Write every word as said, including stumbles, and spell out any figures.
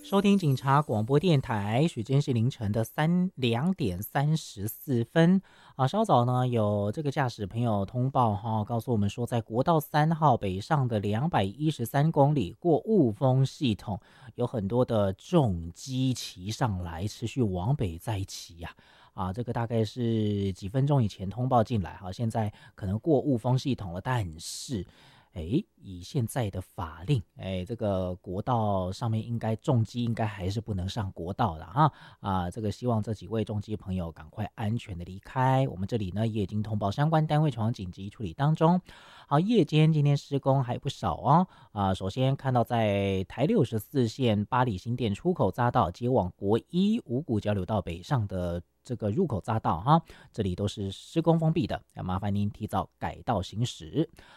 收听警察广播电台，时间是凌晨的三两点三十四分啊。稍早呢，有这个驾驶朋友通报哈、告诉我们说，在国道三号北上的两百一十三公里过雾峰系统，有很多的重机骑上来，持续往北再骑呀、啊。这个大概是几分钟以前通报进来哈，现在可能过雾峰系统了，但是。哎，以现在的法令，哎，这个国道上面应该重机应该还是不能上国道的哈啊，这个希望这几位重机朋友赶快安全的离开。我们这里呢也已经通报相关单位从紧急处理当中。好，夜间今天施工还不少哦啊，首先看到在台六十四线八里新店出口匝道接往国一五股交流道北上的这个入口匝道哈，这里都是施工封闭的，要麻烦您提早改道行驶。